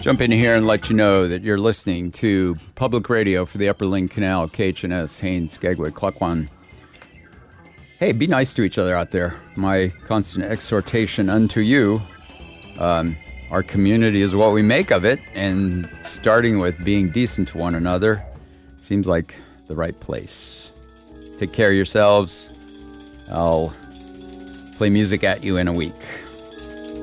Jump in here and let you know that you're listening to public radio for the Upper Lynn Canal, KHNS, Haines, Skagway, Klukwan. Hey, be nice to each other out there. My constant exhortation unto you. Our community is what we make of it, and starting with being decent to one another seems like the right place. Take care of yourselves. I'll play music at you in a week.